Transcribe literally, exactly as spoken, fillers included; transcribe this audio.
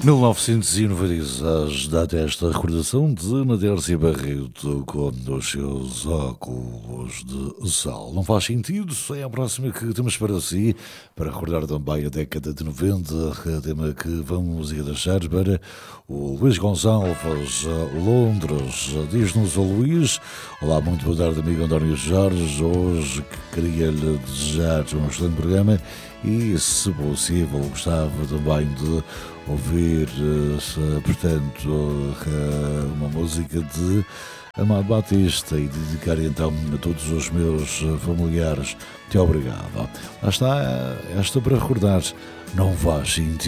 mil novecentos e noventa e seis data esta recordação de Nadércia Barreto com os seus óculos de sol. Não faz sentido, é a próxima que temos para si, para recordar também a década de noventa, a tema que vamos ir deixar para o Luís Gonçalves, Londres. Diz-nos o Luís: olá, muito boa tarde, amigo António Jorge. Hoje queria-lhe desejar um excelente programa e, se possível, gostava também de ouvir, portanto, uma música de Amado Batista e dedicar então a todos os meus familiares. Muito obrigado. Lá está esta para recordar. Não faz sentido.